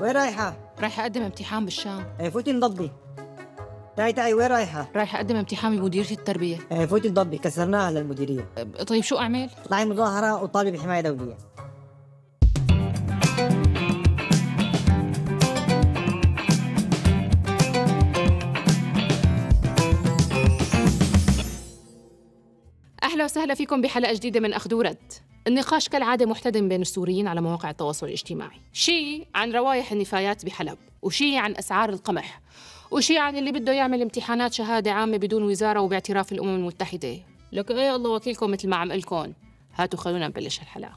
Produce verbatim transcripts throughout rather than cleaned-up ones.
وين رايحة؟ رايحة أقدم امتحان بالشام. ايه فوتي انضبي. تعي تعي وين رايحة؟ رايحة أقدم امتحان بمديرية التربية. ايه فوتي انضبي، كسرناها للمديرية. طيب شو أعمل؟ اطلعي مظاهرة وطالبي بحماية دولية. أهلا وسهلا فيكم بحلقة جديدة من أخذ ورد. النقاش كالعادة محتدم بين السوريين على مواقع التواصل الاجتماعي، شيء عن روايح النفايات بحلب، وشيء عن أسعار القمح، وشيء عن اللي بده يعمل امتحانات شهادة عامة بدون وزارة وباعتراف الأمم المتحدة. لك إيه الله وكيلكم مثل ما عم قلكم. هاتوا خلونا نبلش الحلقة.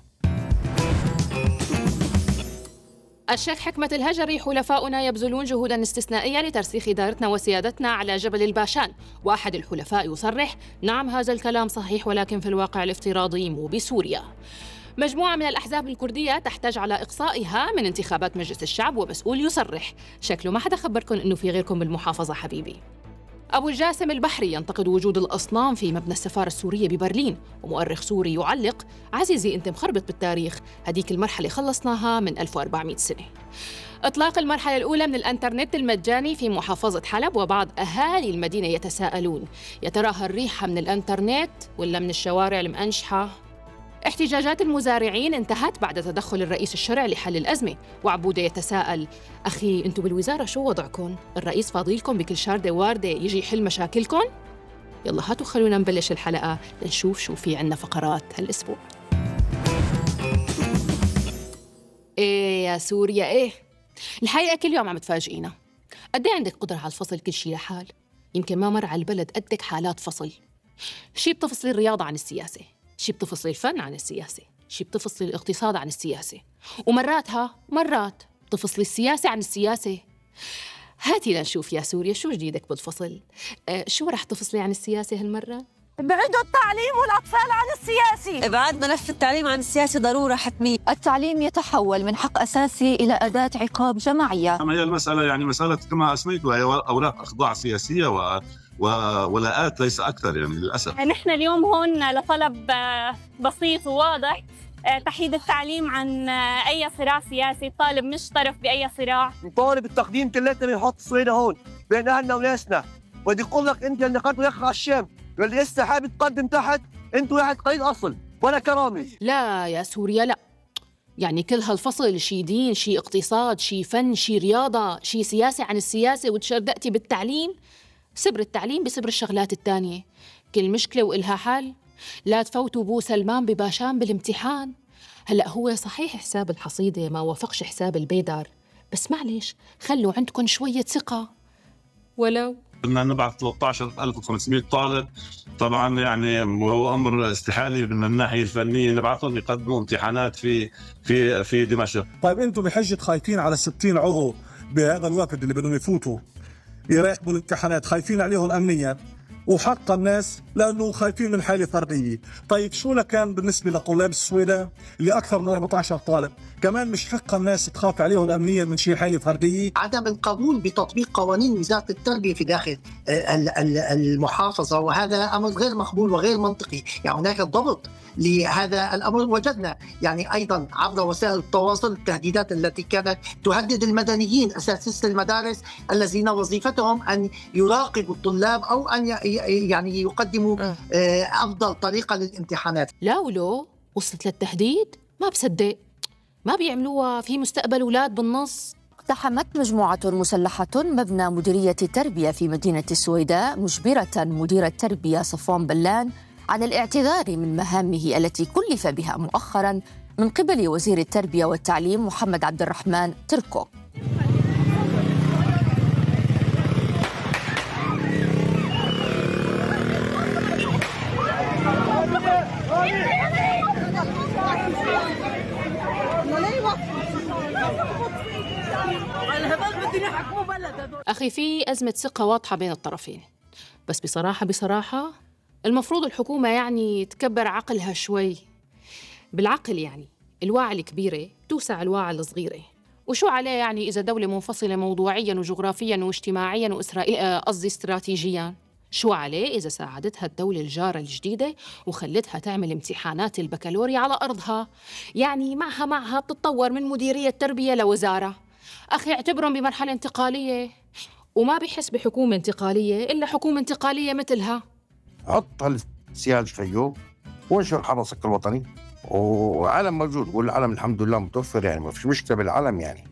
الشيخ حكمة الهجري: حلفاؤنا يبذلون جهوداً استثنائية لترسيخ دارتنا وسيادتنا على جبل الباشان. وأحد الحلفاء يصرح: نعم هذا الكلام صحيح، ولكن في الواقع الافتراضي مو بسوريا. مجموعة من الأحزاب الكردية تحتاج على إقصائها من انتخابات مجلس الشعب، ومسؤول يصرح: شكله ما حدا خبركم إنه في غيركم بالمحافظة حبيبي. أبو الجاسم البحري ينتقد وجود الأصنام في مبنى السفارة السورية ببرلين، ومؤرخ سوري يعلق: عزيزي أنت مخربط بالتاريخ، هديك المرحلة خلصناها من ألف وأربعمئة سنة. إطلاق المرحلة الأولى من الإنترنت المجاني في محافظة حلب، وبعض أهالي المدينة يتساءلون: يا تراها الريحة من الإنترنت ولا من الشوارع المأنشحة؟ احتجاجات المزارعين انتهت بعد تدخل الرئيس الشرعي لحل الأزمة، وعبودة يتساءل: أخي أنتوا بالوزارة شو وضعكم؟ الرئيس فاضيلكم بكل شاردة واردة يجي يحل مشاكلكم؟ يلا هاتوا خلونا نبلش الحلقة لنشوف شو في عنا فقرات هالأسبوع. إيه يا سوريا إيه، الحقيقة كل يوم عم تفاجئينا. قد ايه عندك قدرة على الفصل كل شي لحال؟ يمكن ما مر على البلد قدك حالات فصل. شي بتفصل الرياضة عن السياسة، شي بتفصل الفن عن السياسة، شي بتفصل الاقتصاد عن السياسة، ومراتها مرات بتفصل السياسة عن السياسة. هاتي لنشوف يا سوريا شو جديدك بالفصل. أه شو رح تفصلي عن السياسة هالمرة؟ ابعدوا التعليم والأطفال عن السياسي. ابعاد ملف التعليم عن السياسي ضرورة حتمية. التعليم يتحول من حق أساسي إلى أداة عقاب جماعية. أما هي المسألة يعني مسألة كما أسميت، وهي أوراق أخضاع سياسية و... وولاءات ليس أكثر يعني للأسف. نحن اليوم هون لطلب بسيط وواضح: تحييد التعليم عن أي صراع سياسي. الطالب مش طرف بأي صراع. نطالب التقديم كلنا بنحط صيدة هون بين أهلنا وناسنا. ودي أقول لك أنت اللي قد يخ على الشام واللي لسه حابب تقدم تحت، أنت واحد قليل أصل ولا كرامة. لا يا سوريا لا، يعني كل هالفصل شي دين شي اقتصاد شي فن شي رياضة شي سياسة عن السياسة، وتشردقتي بالتعليم. سبر التعليم بسبر الشغلات التانية. كل مشكلة وإلها حل. لا تفوتوا بو سلمان بباشان بالامتحان. هلأ هو صحيح حساب الحصيدة ما وافقش حساب البيدر، بس معلش خلوا عندكم شوية ثقة ولو. بدنا نبعث ثلاثة عشر ألف وخمسمئة طالب، طبعا يعني هو أمر استحالي من الناحية الفنية نبعثهم يقدموا امتحانات في في في دمشق. طيب أنتم بحجة خايفين على ستين عضو بهذا الوفد اللي بدهم يفوتوا يراقبوا الامتحانات، خايفين عليهم أمنيا وحق الناس لأنه خايفين من حالة فردية. طيب شو لكان بالنسبة لطلاب السويداء اللي أكثر من أربعة عشر طالب؟ كمان مش حق الناس تخاف عليهم أمنيا من شيء حالة فردية. عدم القبول بتطبيق قوانين وزارة التربية في داخل المحافظة، وهذا أمر غير مقبول وغير منطقي. يعني هناك ضبط لهذا الأمر. وجدنا يعني أيضا عبر وسائل التواصل التهديدات التي كانت تهدد المدنيين أساتذة المدارس الذين وظيفتهم أن يراقبوا الطلاب أو أن يعني يقدموا أفضل طريقة للامتحانات. لا ولو وصلت للتهديد ما بصدق، ما بيعملوها في مستقبل أولاد بالنص. اقتحمت مجموعة مسلحة مبنى مديرية التربية في مدينة السويداء، مجبرة مدير التربية صفوان بلان على الاعتذار من مهامه التي كلف بها مؤخراً من قبل وزير التربية والتعليم محمد عبد الرحمن تركو. أخي في أزمة ثقة واضحة بين الطرفين، بس بصراحة بصراحة المفروض الحكومة يعني تكبر عقلها شوي. بالعقل يعني الواعي الكبيرة توسع الواعي الصغيرة. وشو عليه يعني إذا دولة منفصلة موضوعياً وجغرافياً واجتماعياً وإسرائيل قصدي استراتيجياً؟ شو عليه إذا ساعدتها الدولة الجارة الجديدة وخلتها تعمل امتحانات البكالوريا على أرضها؟ يعني معها معها بتتطور من مديرية تربية لوزارة. أخي اعتبرهم بمرحلة انتقالية، وما بيحس بحكومة انتقالية إلا حكومة انتقالية مثلها. حط هالسياج الفيوم وانشر حرسك الوطني، وعلم موجود، والعلم الحمد لله متوفر، يعني ما فيش مشكلة بالعلم، يعني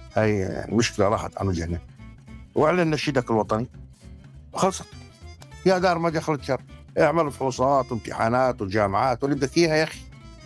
هاي المشكلة راحت عن وجهنا. واعلن نشيدك الوطني وخلصت. يا دار ما دخلت شر، اعمل فحوصات وامتحانات والجامعات واللي بدك اياها يا اخي.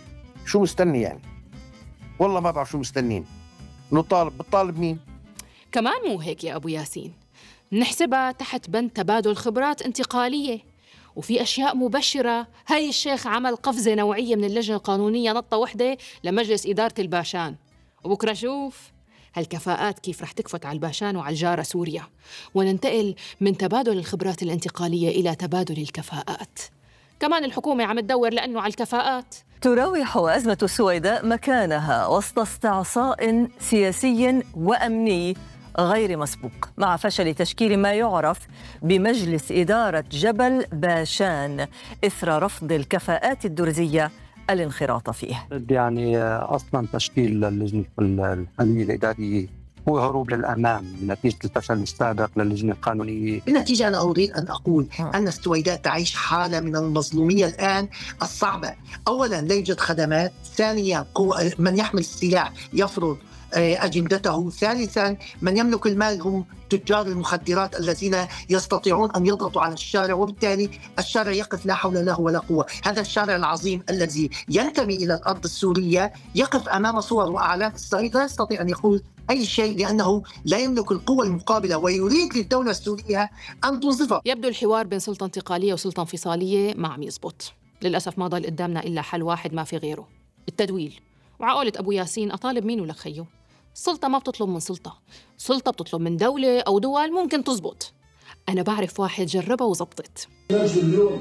شو مستني يعني؟ والله ما بعرف شو مستنين. نطالب بتطالب مين؟ كمان مو هيك يا أبو ياسين، نحسبها تحت بند تبادل خبرات انتقالية، وفي أشياء مبشرة. هاي الشيخ عمل قفزة نوعية من اللجنة القانونية، نطة وحدة لمجلس إدارة الباشان، وبكرة شوف هالكفاءات كيف رح تكفت على الباشان وعلى الجارة سوريا، وننتقل من تبادل الخبرات الانتقالية إلى تبادل الكفاءات. كمان الحكومة عم تدور لأنه على الكفاءات. تراوح أزمة السويداء مكانها وسط استعصاء سياسي وأمني غير مسبوق، مع فشل تشكيل ما يعرف بمجلس إدارة جبل باشان إثر رفض الكفاءات الدرزية الانخراط فيه. يعني أصلا تشكيل اللجنة الحالية الإدارية هو هروب للأمام نتيجة الفشل السابق للجنة القانونية. بالنتيجة أنا أريد أن أقول أن السويداء تعيش حالة من المظلومية الآن الصعبة. أولا لا يوجد خدمات، ثانيا من يحمل السلاح يفرض أجندته، ثالثا من يملك المال هم تجار المخدرات الذين يستطيعون أن يضغطوا على الشارع، وبالتالي الشارع يقف لا حول له ولا قوة. هذا الشارع العظيم الذي ينتمي إلى الأرض السورية يقف أمام صور وأعلام إسرائيل، لا يستطيع أن يقول أي شيء لأنه لا يملك القوة المقابلة، ويريد للدولة السورية أن تنصفه. يبدو الحوار بين سلطة انتقالية وسلطة انفصالية ما عم يزبط. للأسف ما ضل قدامنا إلا حل واحد ما في غيره، التدويل. وعقولة أبو ياسين أطالب مين ولك خيو؟ السلطة ما بتطلب من سلطة، سلطة بتطلب من دولة أو دول ممكن تزبط. أنا بعرف واحد جربها وزبطت. نرجو اليوم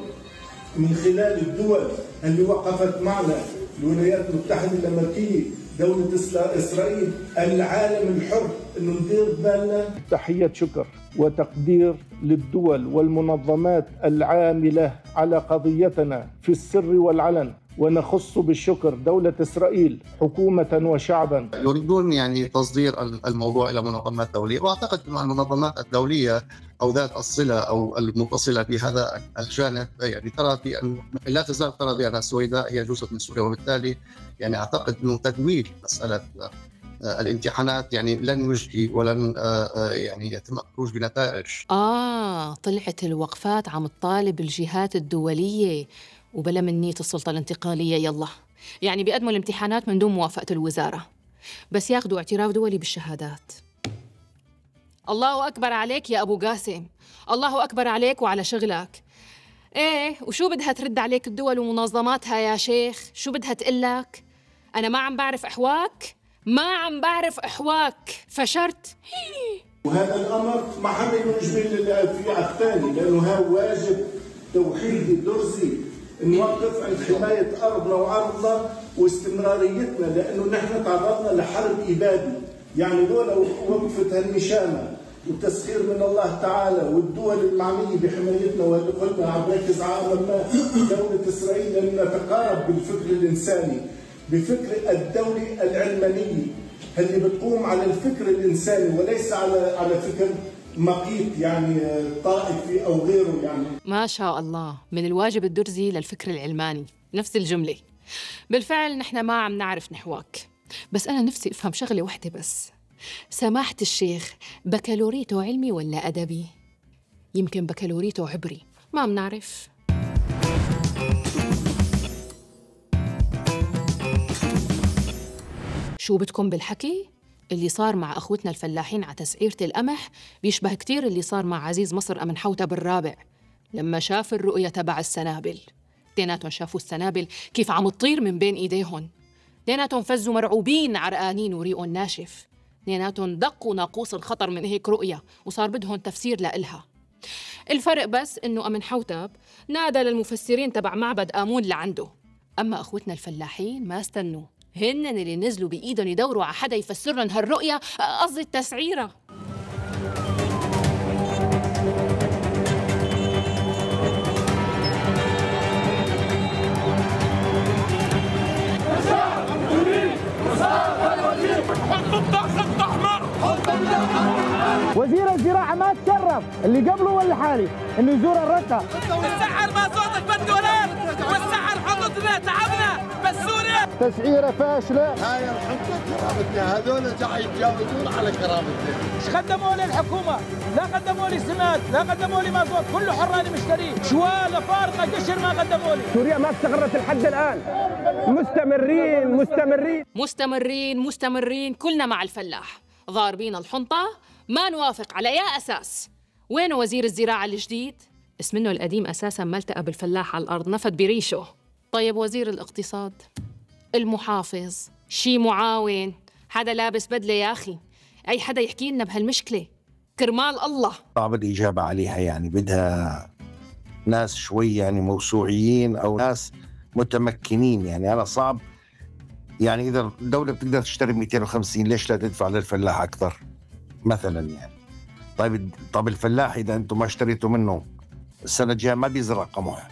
من خلال الدول اللي وقفت معنا، الولايات المتحدة الأمريكية، دولة إسرائيل، العالم الحر، إنه ندير بالنا. تحية شكر وتقدير للدول والمنظمات العاملة على قضيتنا في السر والعلن، ونخص بالشكر دولة إسرائيل حكومة وشعبا. يريدون يعني تصدير الموضوع إلى منظمات دولية، وأعتقد أن المنظمات الدولية أو ذات الصلة أو المتصلة بهذا الجانب يعني ترى بأن لا تزال ترى بأن السويداء هي جزء من سوريا، وبالتالي يعني أعتقد أنه تدوير مسألة الامتحانات يعني لن يجدي ولن يعني يتم الخروج بنتائج. آه طلعت الوقفات عم تطالب الجهات الدولية وبلا من نية السلطة الانتقالية. يلا يعني بيقدموا الامتحانات من دون موافقة الوزارة، بس ياخدوا اعتراف دولي بالشهادات. الله أكبر عليك يا أبو قاسم، الله أكبر عليك وعلى شغلك. إيه وشو بدها ترد عليك الدول ومنظماتها يا شيخ؟ شو بدها تقلك؟ أنا ما عم بعرف أحواك، ما عم بعرف أحواك، فشرت. وهذا الأمر ما حمل جبيل في عقتاني، لأنه هذا واجب توحيدي درزي نوقف عند حماية أرضنا وعرضنا واستمراريتنا، لأنه نحن تعرضنا لحرب إبادي. يعني دولة وقفت هالنشامة والتسخير من الله تعالى والدول المعنية بحمايتنا، واللي قلنا عم ركز على ما دولة إسرائيل لأننا تقارب بالفكر الإنساني، بفكر الدولة العلمانية اللي بتقوم على الفكر الإنساني وليس على على فكر مقيت يعني طائفي أو غيره. يعني ما شاء الله، من الواجب الدرزي للفكر العلماني، نفس الجملة. بالفعل نحن ما عم نعرف نحواك، بس أنا نفسي أفهم شغلة واحدة بس. سماحة الشيخ بكالوريته علمي ولا أدبي؟ يمكن بكالوريته عبري، ما عم نعرف. شو بدكم بالحكي؟ اللي صار مع أخوتنا الفلاحين على تسعيرة القمح بيشبه كتير اللي صار مع عزيز مصر أمن حوتة بالرابع لما شاف الرؤية تبع السنابل. ديناتهم شافوا السنابل كيف عم تطير من بين إيديهم، ديناتهم فزوا مرعوبين عرقانين وريقهم ناشف، ديناتهم دقوا ناقوس الخطر من هيك رؤية وصار بدهم تفسير لإلها. الفرق بس إنه أمن حوتب نادى للمفسرين تبع معبد آمون لعنده، أما أخوتنا الفلاحين ما استنوا، هن اللي نزلوا بإيدهم يدوروا على حدا يفسر لهم هالرؤية، قصدي التسعيرة. خط أحمر وزير الزراعة ما تشرف اللي قبله واللي حالي إنه يزور الرقة. السحر ما صوتك بالدولار والسحر حطتنا تعبنا بس سوريا. تسعيرة فاشلة. هاي الحكومة كرامتنا، هذول جاي يتجاوزون على كرامتنا. ايش قدموا لي الحكومة؟ لا قدموا لي سماد، لا قدموا لي مازوت، كله حراني مشتريه، شوالة فارغة قشر ما قدموا لي. سوريا ما استقرت لحد الآن. مستمرين مستمرين مستمرين مستمرين كلنا مع الفلاح، ضاربين الحنطة، ما نوافق على أي أساس. وين وزير الزراعة الجديد؟ بس منه القديم أساساً ما التقى بالفلاح على الأرض، نفد بريشه. طيب وزير الاقتصاد، المحافظ، شي معاون، حدا لابس بدلة يا أخي، أي حدا يحكي لنا بهالمشكلة كرمال الله. صعب الإجابة عليها، يعني بدها ناس شوي يعني موسوعيين أو ناس متمكنين. يعني أنا صعب، يعني إذا الدولة بتقدر تشتري مئتين وخمسين ليش لا تدفع للفلاح أكثر مثلا يعني. طيب طب الفلاح إذا أنتم ما اشتريتوا منه السنة الجاية ما بيزرع قمح،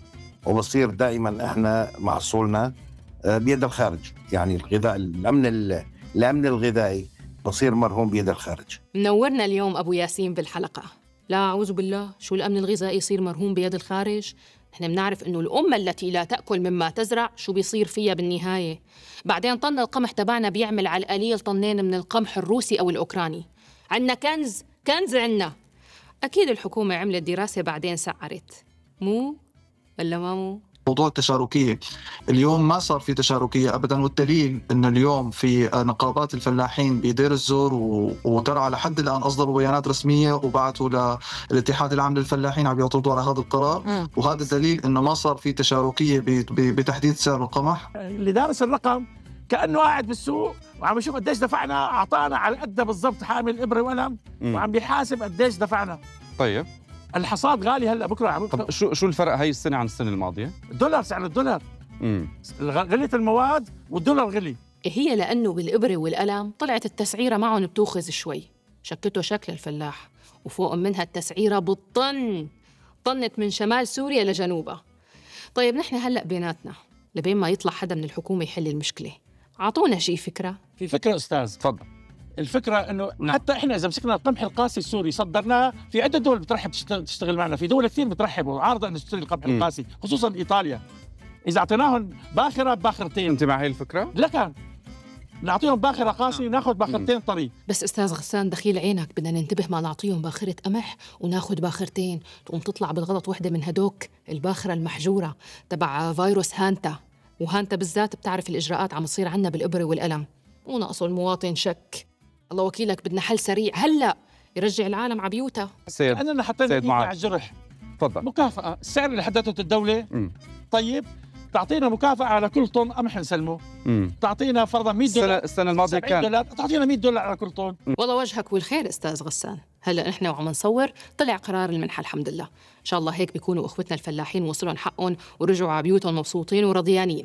وبصير دائما إحنا محصولنا بيد الخارج. يعني الغذاء الأمن الأمن الغذائي بصير مرهون بيد الخارج. منورنا اليوم أبو ياسين بالحلقة. لا أعوذ بالله، شو الأمن الغذائي يصير مرهون بيد الخارج؟ نحن بنعرف إنه الأمة التي لا تأكل مما تزرع شو بيصير فيها بالنهاية. بعدين طن القمح تبعنا بيعمل على القليل طنين من القمح الروسي أو الأوكراني. عنا كنز كنز عنا. أكيد الحكومة عملت دراسة بعدين سعرت، مو ولا ما مو؟ موضوع التشاركية اليوم ما صار في تشاركية أبداً، والدليل أن اليوم في نقابات الفلاحين بدير الزور وترى على حد الآن أصدروا بيانات رسمية وبعثوا للاتحاد العام للفلاحين عم يعترضوا على هذا القرار م. وهذا دليل أنه ما صار في تشاركية بتحديد سعر القمح. اللي دارس الرقم كأنه قاعد بالسوق وعم يشوف قديش دفعنا، أعطانا على قد بالضبط حامل إبرة وقلم وعم بيحاسب قديش دفعنا. طيب الحصاد غالي هلا بكره عم. طب شو شو الفرق هاي السنه عن السنه الماضيه؟ الدولار، سعر الدولار، امم غليت المواد والدولار غلي. هي لانه بالابره والقلم طلعت التسعيره معهم بتوخذ شوي، شكته شكل الفلاح، وفوق منها التسعيره بالطن، طنت من شمال سوريا لجنوبها. طيب نحن هلا بيناتنا لبين ما يطلع حدا من الحكومه يحل المشكله، اعطونا شي فكره. في فكره استاذ؟ تفضل. الفكرة إنه نعم. حتى إحنا إذا مسكنا القمح القاسي السوري صدرناه في عدة دول بترحب تشتغل معنا، في دول كثير بترحب وعارضة أن تشتري القمح م. القاسي، خصوصاً إيطاليا. إذا أعطيناهم باخرة باخرتين. أنت مع هاي الفكرة؟ لكن نعطيهم باخرة قاسي ناخذ باخرتين طري. بس أستاذ غسان دخيل عينك، بدنا ننتبه ما نعطيهم باخرة قمح وناخذ باخرتين، تقوم تطلع بالغلط وحدة من هدوك الباخرة المحجورة تبع فيروس هانتا، وهانتا بالذات بتعرف الإجراءات عم تصير عنا بالإبرة والقلم، ونقصوا المواطن شك. الله وكيلك بدنا حل سريع هلا يرجع العالم على بيوتها. سيد أننا حطينا إيد على الجرح. تفضل. مكافأة، السعر اللي حددته الدولة م. طيب تعطينا مكافأة على كل طن قمح نسلمه. امم تعطينا فرضا مئة دولار. السنة, السنة الماضية كان دولار. تعطينا مئة دولار على كل طن. والله وجهك والخير استاذ غسان. هلا نحن وعم نصور طلع قرار المنحة الحمد لله. ان شاء الله هيك بيكونوا اخوتنا الفلاحين وصلوا حقهم ورجعوا على بيوتهم مبسوطين ورضيانين.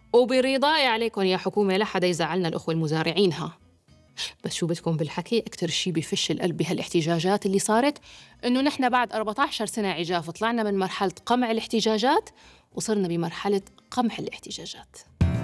وبرضاي عليكم يا حكومة لا حدا يزعلنا الأخوة المزارعين ها. بس شو بدكم بالحكي، أكتر شي بفش القلب بهالاحتجاجات اللي صارت إنه نحن بعد أربعة عشر سنة عجاف طلعنا من مرحلة قمع الاحتجاجات وصرنا بمرحلة قمح الاحتجاجات.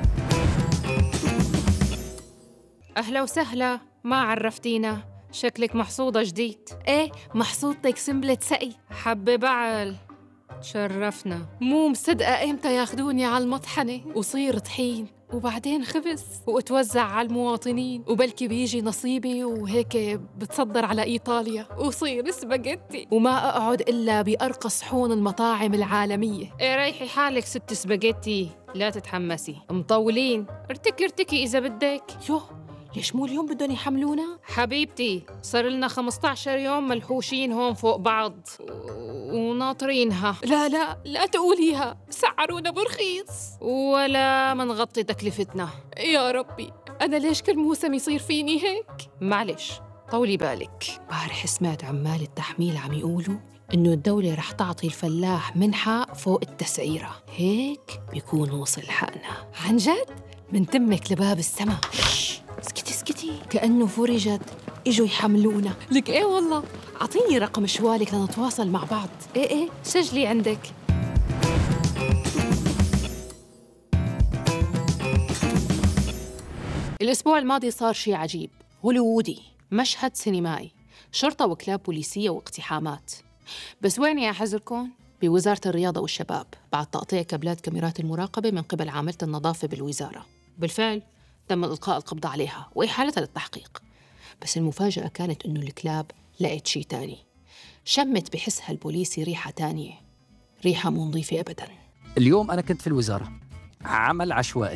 أهلا وسهلا، ما عرفتينا، شكلك محصودة جديد. إيه محصودتك سنبلة سقي حبة بعل، تشرفنا. مو مصدقة إمتى ياخدوني على المطحنة وصير طحين وبعدين خبز واتوزع على المواطنين، وبلكي بيجي نصيبي وهيك بتصدر على إيطاليا وصير سباجيتي، وما أقعد إلا بأرقى صحون المطاعم العالمية. إيه ريحي حالك ست سباجيتي، لا تتحمسي، مطولين، ارتكي ارتكي إذا بدك. يوه ليش مو اليوم بدهم يحملونا؟ حبيبتي صار لنا خمسة عشر يوم ملحوشين هون فوق بعض وناطرينها. لا لا لا تقوليها، سعرونا برخيص ولا منغطي تكلفتنا. يا ربي أنا ليش كل موسم يصير فيني هيك؟ معلش طولي بالك. بارح سمعت عمال التحميل عم يقولوا إنه الدولة رح تعطي الفلاح منحة فوق التسعيرة، هيك بيكون وصل حقنا. عن جد؟ من تمك لباب السما. اسكتي اسكتي، كأنه فرجت إجوا يحملونا. لك إيه والله، أعطيني رقم شوالك لنتواصل مع بعض. إيه إيه سجلي عندك. الأسبوع الماضي صار شيء عجيب هوليوودي، مشهد سينمائي. شرطة وكلاب بوليسية واقتحامات. بس وين يا حزركم؟ بوزارة الرياضة والشباب بعد تقطيع كابلات كاميرات المراقبة من قبل عاملة النظافة بالوزارة. بالفعل تم إلقاء القبض عليها وإحالتها للتحقيق. بس المفاجأة كانت إنه الكلاب لقيت شي تاني، شمت بحسها البوليسي ريحة تانية، ريحة مو نظيفة أبداً. اليوم أنا كنت في الوزارة، عمل عشوائي،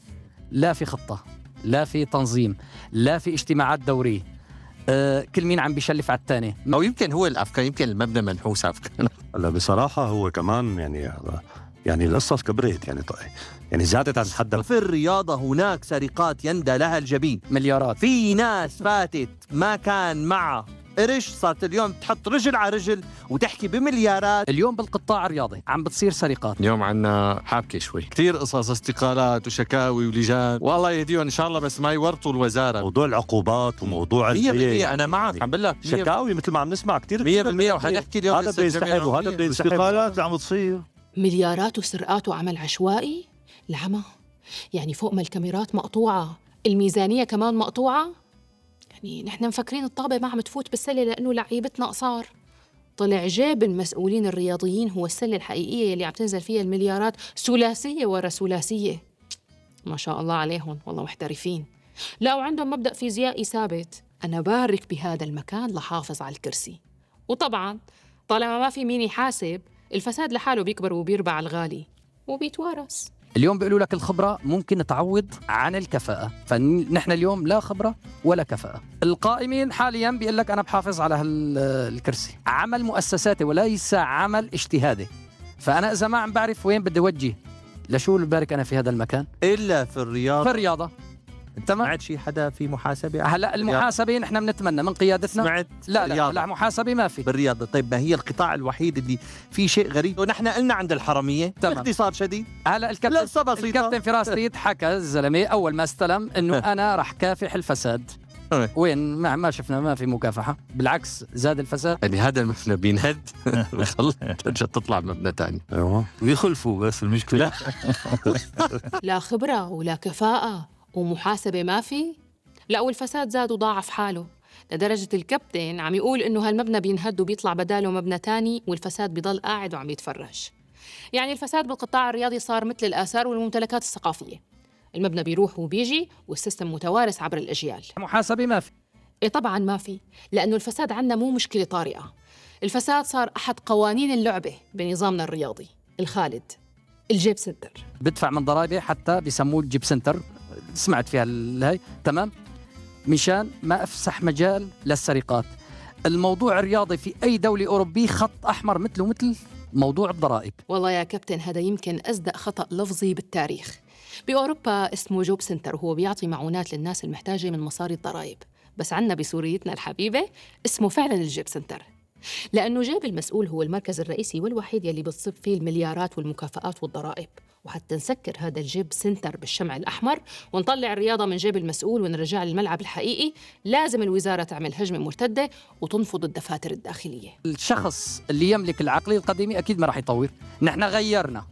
لا في خطة، لا في تنظيم، لا في اجتماعات دورية، أه كل مين عم بيشلف على الثاني. أو يمكن هو الأفكار، يمكن المبنى منحوس أفكار. لا بصراحة هو كمان يعني يعني القصص كبرت، يعني يعني زادت عن حدها. في الرياضة هناك سرقات يندى لها الجبين، مليارات. في ناس فاتت ما كان معها قرش، صارت اليوم تحط رجل على رجل وتحكي بمليارات. اليوم بالقطاع الرياضي عم بتصير سرقات. اليوم عنا حابكة شوي، كتير قصص استقالات وشكاوي ولجان، والله يهديهم إن شاء الله، بس ما يورطوا الوزارة. موضوع العقوبات وموضوع مية بالمية أنا معك، عم بقول لك شكاوي مثل ما عم نسمع كتير مية بالمية وحنحكي اليوم. هذا بيستحب وهذا بيستحب. استقالات عم تصير، مليارات وسرقات وعمل عشوائي. العمى يعني فوق ما الكاميرات مقطوعة، الميزانية كمان مقطوعة. يعني نحن مفكرين الطابة ما عم تفوت بالسلة لأنه لعيبتنا قصار. طلع جيب المسؤولين الرياضيين هو السلة الحقيقية اللي عم تنزل فيها المليارات، ثلاثية ورا ثلاثية. ما شاء الله عليهم، والله محترفين. لا وعندهم مبدأ فيزيائي ثابت، أنا بارك بهذا المكان لحافظ على الكرسي. وطبعاً طالما ما في مين يحاسب، الفساد لحاله بيكبر وبيربع الغالي وبيتوارث. اليوم بيقولوا لك الخبرة ممكن تعوض عن الكفاءة، فنحن اليوم لا خبرة ولا كفاءة. القائمين حاليا بيقول لك أنا بحافظ على الكرسي، عمل مؤسساتي وليس عمل اجتهادي. فأنا إذا ما عم بعرف وين بدي وجه، لشو اللي بارك أنا في هذا المكان؟ إلا في الرياضة. في الرياضة تمام. سمعت شي حدا في محاسبة؟ هلا المحاسبة نحن بنتمنى من قيادتنا. سمعت لا لا, لا محاسبة ما في بالرياضة. طيب ما هي القطاع الوحيد اللي في شيء غريب، ونحن قلنا عند الحرمية باختصار شديد. هلا الكابتن الكابتن فراس ريد حكى الزلمة أول ما استلم إنه أنا رح كافح الفساد. وين ما, ما شفنا ما في مكافحة، بالعكس زاد الفساد. يعني هذا المبنى بينهد بخلص ترجع تطلع مبنى تاني. ايوه ويخلفوا، بس المشكلة لا خبرة ولا كفاءة ومحاسبة ما في. لا والفساد زاد وضاعف حاله لدرجة الكابتن عم يقول إنه هالمبنى بينهد وبيطلع بداله مبنى تاني، والفساد بيضل قاعد وعم يتفرج. يعني الفساد بالقطاع الرياضي صار مثل الآثار والممتلكات الثقافية، المبنى بيروح وبيجي والسيستم متوارث عبر الأجيال. محاسبة ما في. إيه طبعاً ما في، لأنه الفساد عندنا مو مشكلة طارئة. الفساد صار أحد قوانين اللعبة بنظامنا الرياضي الخالد، الجيب سنتر. بدفع من ضرائبي حتى بيسموه الجيب سنتر، سمعت فيها هاي تمام، مشان ما أفسح مجال للسرقات. الموضوع الرياضي في أي دولة أوروبية خط أحمر مثله مثل موضوع الضرائب. والله يا كابتن هذا يمكن أصدق خطأ لفظي بالتاريخ. بأوروبا اسمه جوب سنتر، وهو بيعطي معونات للناس المحتاجة من مصاري الضرائب. بس عنا بسوريتنا الحبيبة اسمه فعلا الجيب سنتر، لأنه جيب المسؤول هو المركز الرئيسي والوحيد يلي بتصب فيه المليارات والمكافآت والضرائب. وحتى نسكر هذا الجيب سنتر بالشمع الأحمر ونطلع الرياضة من جيب المسؤول ونرجع للملعب الحقيقي، لازم الوزارة تعمل هجمة مرتدة وتنفض الدفاتر الداخلية. الشخص اللي يملك العقلية القديمة أكيد ما راح يطور. نحن غيرنا،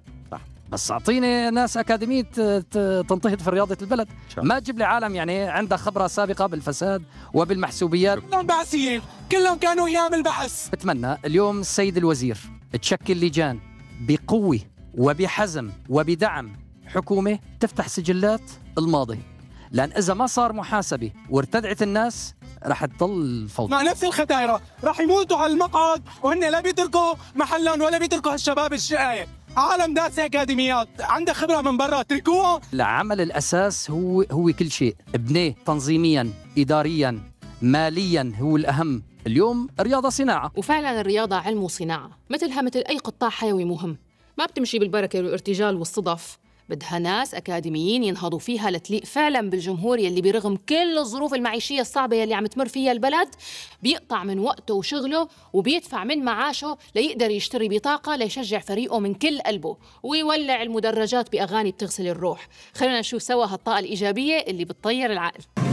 بس أعطيني ناس أكاديمية تنتهض في رياضة البلد. ما تجيب لي عالم يعني عنده خبرة سابقة بالفساد وبالمحسوبيات. كلهم بحثيين، كلهم كانوا أيام البحث. بتمنى اليوم السيد الوزير تشكل لجان بقوة وبحزم وبدعم حكومة تفتح سجلات الماضي، لأن إذا ما صار محاسبة وارتدعت الناس رح تضل فوضى. مع نفس الختايرة رح يموتوا على المقعد، وهن لا بيتركوا محلهم ولا بيتركوا هالشباب الشقاية. عالم دارس اكاديميات عنده خبره من برا، اتركوها. العمل الاساس هو هو كل شيء، ابنيه تنظيميا اداريا ماليا هو الاهم. اليوم الرياضه صناعه، وفعلا الرياضه علم وصناعه، مثلها مثل اي قطاع حيوي مهم، ما بتمشي بالبركه والارتجال والصدف، بدها ناس اكاديميين ينهضوا فيها لتليق فعلا بالجمهور يلي برغم كل الظروف المعيشيه الصعبه يلي عم تمر فيها البلد بيقطع من وقته وشغله وبيدفع من معاشه ليقدر يشتري بطاقه ليشجع فريقه من كل قلبه ويولع المدرجات باغاني بتغسل الروح. خلينا نشوف سوا هالطاقه الايجابيه اللي بتطير العقل.